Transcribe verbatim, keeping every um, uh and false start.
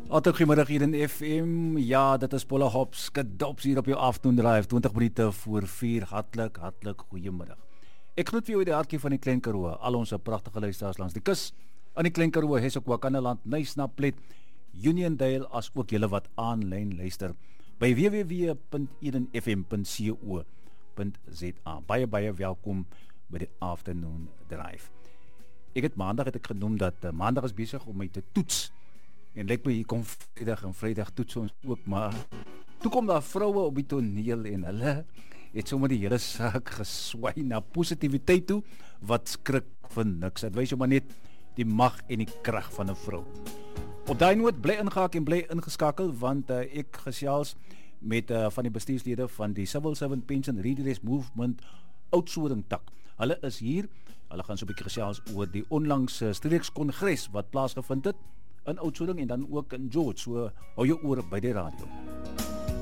Altyd goeiemiddag hier in F M. Ja, dit is Paula Hops, gedops hier op jou afternoon drive, twintig minute voor vier. Hartlik, hartlik goeiemiddag. Ek groet vir jou uit die hartjie van die Klein Karoo, al ons pragtige luisteraars langs die kus. Aan die Klein Karoo, Hessequa, Kannaland, Nysnaplet, Uniondale, as ook julle wat aanlyn luister by w w w punt eden f m punt co punt z a. Baie, baie welkom by die afternoon drive. Ek het maandag het ek genoem dat uh, maandag is besig om my te toets. En lyk my, hier kom vrijdag en vrijdag toets ons ook, maar toe kom daar vrouwe op die toneel en hulle het sommer die hele saak geswaai na positiviteit toe, wat skrik van niks. Het wys jou maar net die mag en die krag van 'n vrou. Op daai noot, bly ingehaak en bly ingeskakel, want uh, ek gesels met uh, van die bestuurslede van die Civil Servant Pension Redress Movement Oudtshoorn tak. Hulle is hier, hulle gaan so 'n bietjie gesels oor die onlangs uh, streekskongres wat plaasgevind het in Oudtshoorn en dan ook in George, so hou jou oor by die radio.